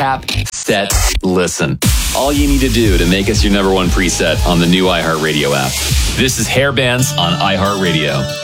tap, set, listen. All you need to do to make us your number one preset on the new iHeartRadio app. This is Hair Bands on iHeartRadio.